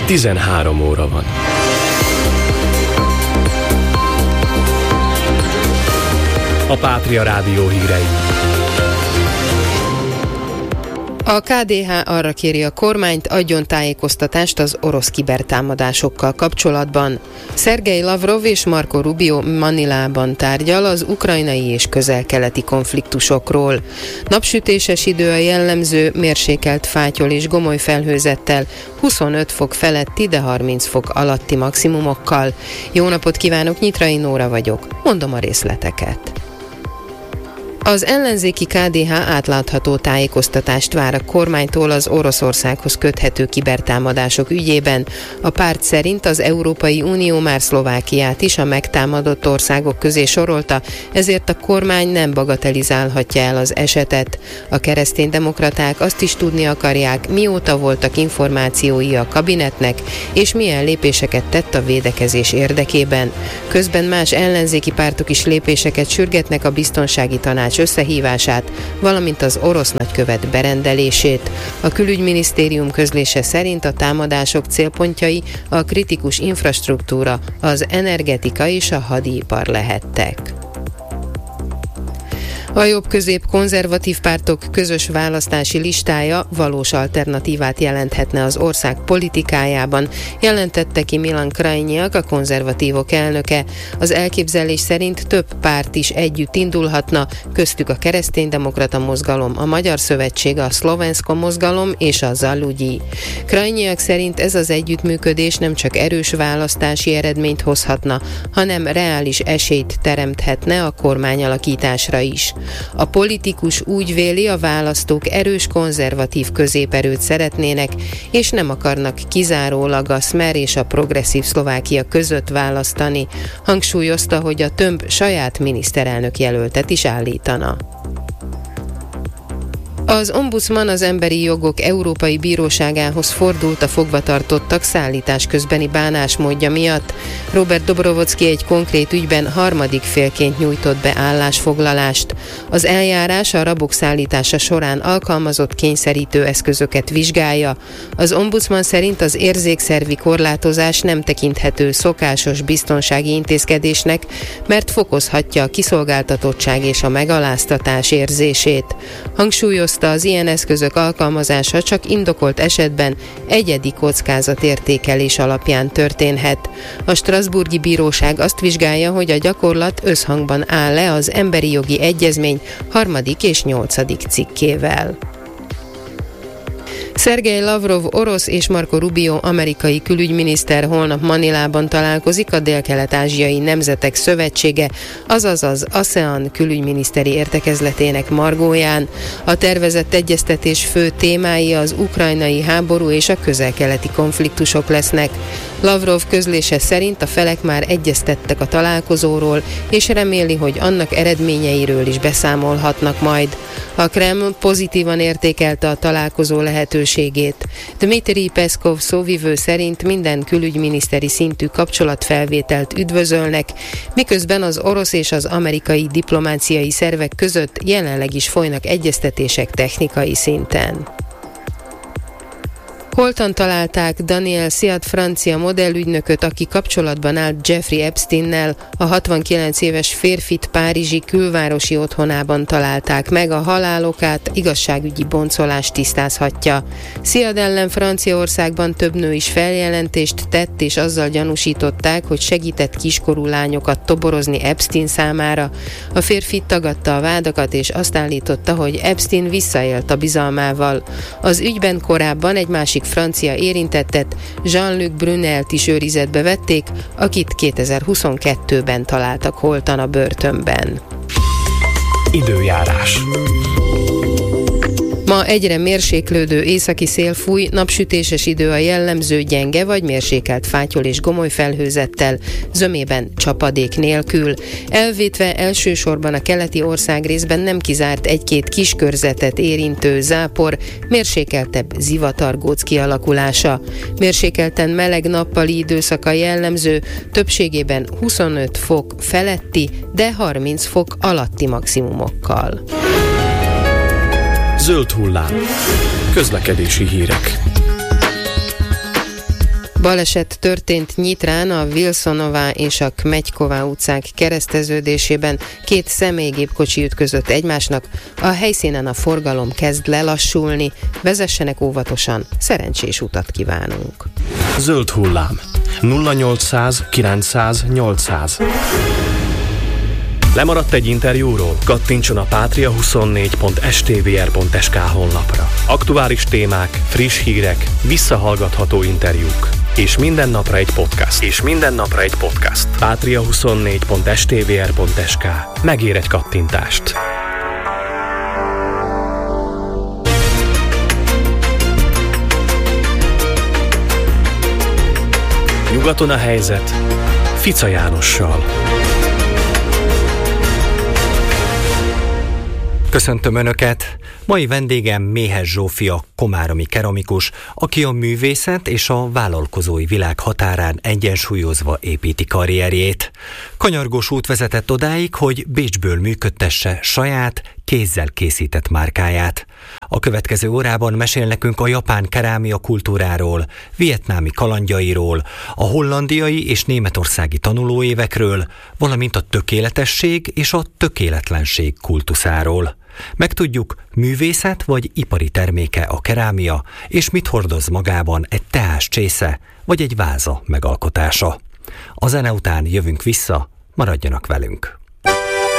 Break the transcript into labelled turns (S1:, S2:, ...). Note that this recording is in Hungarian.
S1: 13 óra van. A Pátria Rádió hírei.
S2: A KDH arra kéri a kormányt, adjon tájékoztatást az orosz kibertámadásokkal kapcsolatban. Szergej Lavrov és Marco Rubio Manilában tárgyal az ukrajnai és közel-keleti konfliktusokról. Napsütéses idő a jellemző, mérsékelt fátyol és gomoly felhőzettel, 25 fok feletti, de 30 fok alatti maximumokkal. Jó napot kívánok, Nyitrai Nóra vagyok, mondom a részleteket. Az ellenzéki KDH átlátható tájékoztatást vár a kormánytól az Oroszországhoz köthető kibertámadások ügyében. A párt szerint az Európai Unió már Szlovákiát is a megtámadott országok közé sorolta, ezért a kormány nem bagatelizálhatja el az esetet. A kereszténydemokraták azt is tudni akarják, mióta voltak információi a kabinetnek, és milyen lépéseket tett a védekezés érdekében. Közben más ellenzéki pártok is lépéseket sürgetnek a biztonsági tanács összehívását, valamint az orosz nagykövet berendelését. A külügyminisztérium közlése szerint a támadások célpontjai a kritikus infrastruktúra, az energetika és a hadipar lehettek. A jobb-közép konzervatív pártok közös választási listája valós alternatívát jelenthetne az ország politikájában, jelentette ki Milan Krajniak, a konzervatívok elnöke. Az elképzelés szerint több párt is együtt indulhatna, köztük a kereszténydemokrata mozgalom, a Magyar Szövetség, a Szlovenszko mozgalom és a Zalugyi. Krajniak szerint ez az együttműködés nem csak erős választási eredményt hozhatna, hanem reális esélyt teremthetne a kormányalakításra is. A politikus úgy véli, a választók erős konzervatív középerőt szeretnének, és nem akarnak kizárólag a Smer és a Progresszív Szlovákia között választani. Hangsúlyozta, hogy a Tömb saját miniszterelnök jelöltet is állítana. Az ombudsman az Emberi Jogok Európai Bíróságához fordult a fogvatartottak szállítás közbeni bánásmódja miatt. Robert Dobrovolszky egy konkrét ügyben harmadik félként nyújtott be állásfoglalást. Az eljárás a rabok szállítása során alkalmazott kényszerítő eszközöket vizsgálja. Az ombudsman szerint az érzékszervi korlátozás nem tekinthető szokásos biztonsági intézkedésnek, mert fokozhatja a kiszolgáltatottság és a megaláztatás érzését. Hangsúlyozta, az ilyen eszközök alkalmazása csak indokolt esetben egyedi kockázatértékelés alapján történhet. A strasbourgi bíróság azt vizsgálja, hogy a gyakorlat összhangban áll-e az Emberi Jogi Egyezmény 3. és 8. cikkével. Szergej Lavrov orosz és Marco Rubio amerikai külügyminiszter holnap Manilában találkozik a Dél-Kelet-ázsiai Nemzetek Szövetsége, azaz az ASEAN külügyminiszteri értekezletének margóján. A tervezett egyeztetés fő témái az ukrajnai háború és a közel-keleti konfliktusok lesznek. Lavrov közlése szerint a felek már egyeztettek a találkozóról, és reméli, hogy annak eredményeiről is beszámolhatnak majd. A Kreml pozitívan értékelte a találkozó lehetőségét. Dmitry Peszkov szóvivő szerint minden külügyminiszteri szintű kapcsolatfelvételt üdvözölnek, miközben az orosz és az amerikai diplomáciai szervek között jelenleg is folynak egyeztetések technikai szinten. Holtan találták Daniel Siad francia modellügynököt, aki kapcsolatban állt Jeffrey Epsteinnel. A 69 éves férfit párizsi külvárosi otthonában találták meg, a halálokát igazságügyi boncolás tisztázhatja. Siad ellen Franciaországban több nő is feljelentést tett, és azzal gyanúsították, hogy segített kiskorú lányokat toborozni Epstein számára. A férfi tagadta a vádakat, és azt állította, hogy Epstein visszaélt a bizalmával. Az ügyben korábban egy másik francia érintettet, Jean-Luc Brunelt is őrizetbe vették, akit 2022-ben találtak holtan a börtönben.
S1: Időjárás.
S2: Ma egyre mérséklődő északi szél fúj, napsütéses idő a jellemző, gyenge vagy mérsékelt fátyol és gomoly felhőzettel, zömében csapadék nélkül. Elvétve elsősorban a keleti országrészben nem kizárt egy-két kiskörzetet érintő zápor, mérsékeltebb zivatargóc kialakulása. Mérsékelten meleg nappali időszaka jellemző, többségében 25 fok feletti, de 30 fok alatti maximumokkal.
S1: Zöld hullám. Közlekedési hírek.
S2: Baleset történt Nyitrán, a Vilszonová és a Kmegyková utcák kereszteződésében. Két személygépkocsi ütközött egymásnak, a helyszínen a forgalom kezd lelassulni. Vezessenek óvatosan, szerencsés utat kívánunk.
S1: Zöld hullám. 0800 900 800. Lemaradt egy interjúról? Kattintson a patria24.stvr.sk honlapra. Aktuális témák, friss hírek, visszahallgatható interjúk. És minden napra egy podcast. patria24.stvr.sk. Megér egy kattintást. Nyugaton a helyzet Fica Jánossal.
S3: Köszöntöm Önöket! Mai vendégem Méhes Zsófia, komáromi keramikus, aki a művészet és a vállalkozói világ határán egyensúlyozva építi karrierjét. Kanyargós út vezetett odáig, hogy Bécsből működtesse saját, kézzel készített márkáját. A következő órában mesél nekünk a japán kerámia kultúráról, vietnámi kalandjairól, a hollandiai és németországi tanulóévekről, valamint a tökéletesség és a tökéletlenség kultuszáról. Megtudjuk, művészet vagy ipari terméke a kerámia, és mit hordoz magában egy teás csésze vagy egy váza megalkotása. A zene után jövünk vissza, maradjanak velünk!